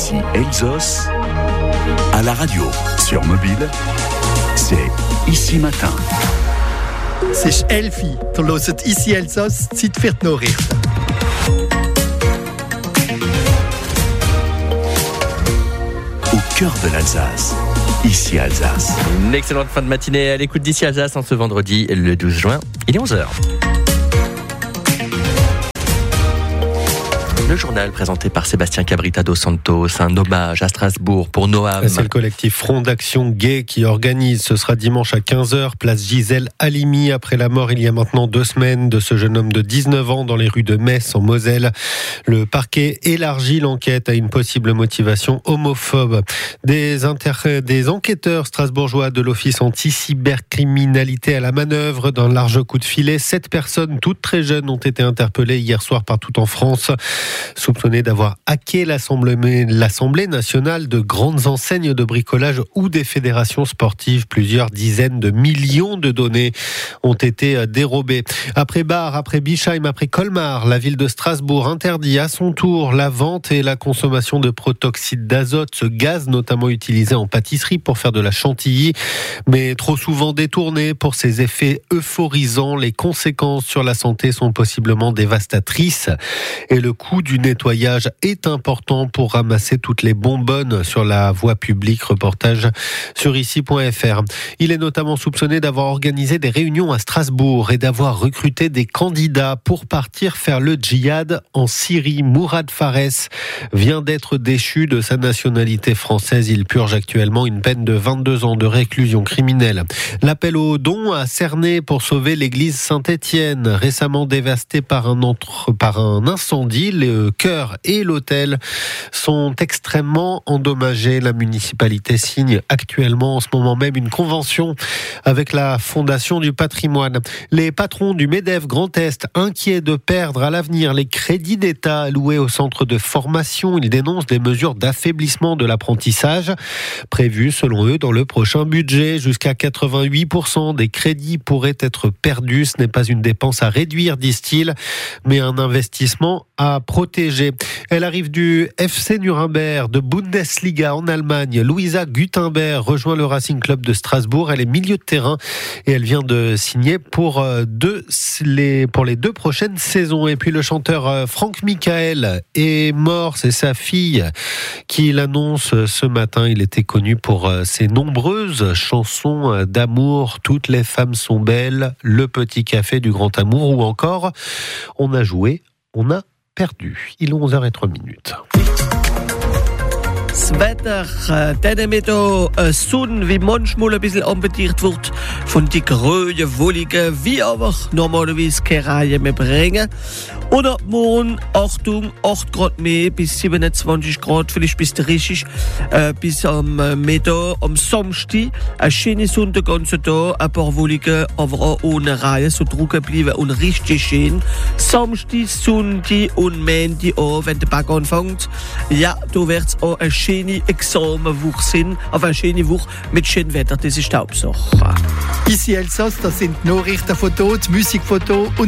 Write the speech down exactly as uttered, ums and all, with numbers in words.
Ici Elsos, à la radio, sur mobile, c'est Ici Matin. C'est Elfi, du hörst Ici Elsos, Zeit für die Nachrichten. Au cœur de l'Alsace, Ici Alsace. Une excellente fin de matinée à l'écoute d'Ici Alsace en ce vendredi le douze juin, il est onze heures. Le journal présenté par Sébastien Cabrita dos Santos, un hommage à Strasbourg pour Noam. C'est le collectif Front d'Action Gay qui organise. Ce sera dimanche à quinze heures, place Gisèle Halimi, après la mort il y a maintenant deux semaines de ce jeune homme de dix-neuf ans dans les rues de Metz en Moselle. Le parquet élargit l'enquête à une possible motivation homophobe. Des, inter... des enquêteurs strasbourgeois de l'Office anti-cybercriminalité à la manœuvre d'un large coup de filet. Sept personnes, toutes très jeunes, ont été interpellées hier soir partout en France, soupçonné d'avoir hacké l'Assemblée, l'Assemblée nationale, de grandes enseignes de bricolage ou des fédérations sportives. Plusieurs dizaines de millions de données ont été dérobées. Après Bar, après Bischheim, après Colmar, la ville de Strasbourg interdit à son tour la vente et la consommation de protoxyde d'azote, ce gaz notamment utilisé en pâtisserie pour faire de la chantilly, mais trop souvent détourné pour ses effets euphorisants. Les conséquences sur la santé sont possiblement dévastatrices et le coût du nettoyage est important pour ramasser toutes les bonbonnes sur la voie publique. Reportage sur ici point f r. Il est notamment soupçonné d'avoir organisé des réunions à Strasbourg et d'avoir recruté des candidats pour partir faire le djihad en Syrie. Mourad Fares vient d'être déchu de sa nationalité française. Il purge actuellement une peine de vingt-deux ans de réclusion criminelle. L'appel aux dons a cerné pour sauver l'église Saint-Étienne, récemment dévastée par un, entre... par un incendie. Le Le chœur et l'hôtel sont extrêmement endommagés. La municipalité signe actuellement en ce moment même une convention avec la Fondation du patrimoine. Les patrons du MEDEF Grand Est, inquiets de perdre à l'avenir les crédits d'État alloués au centre de formation, ils dénoncent des mesures d'affaiblissement de l'apprentissage prévues selon eux dans le prochain budget. Jusqu'à quatre-vingt-huit pour cent des crédits pourraient être perdus. Ce n'est pas une dépense à réduire, disent-ils, mais un investissement à protégée. Elle arrive du F C Nuremberg, de Bundesliga en Allemagne. Luisa Gutenberg rejoint le Racing Club de Strasbourg. Elle est milieu de terrain et elle vient de signer pour, deux, les, pour les deux prochaines saisons. Et puis le chanteur Franck Michael est mort. C'est sa fille qui l'annonce ce matin. Il était connu pour ses nombreuses chansons d'amour. Toutes les femmes sont belles, Le petit café du grand amour, ou encore On a joué, on a perdu. Il est onze heures zéro trois minutes. Das Wetter, äh, dann mit der äh, Sonne, wie manchmal ein bisschen ambitiert wird, von die grünen, wolligen, wie aber normalerweise keine Reihe mehr bringen. Und ab morgen, Achtung, acht Grad mehr, bis siebenundzwanzig Grad, vielleicht bis dreißig, äh, bis am äh, Mittag, am Samstag, eine schöne Sonne den ganzen Tag, ein paar wollige, aber auch ohne Reihe, so trocken bleiben und richtig schön. Samstag, Sonntag und Montag auch, wenn der Berg anfängt, ja, da wird's auch eine schöne Examenwoche sein, aber eine schöne Woche mit schönem Wetter, das ist die Hauptsache. Ici Elsos, das sind Nachrichten von dort, Musikfoto und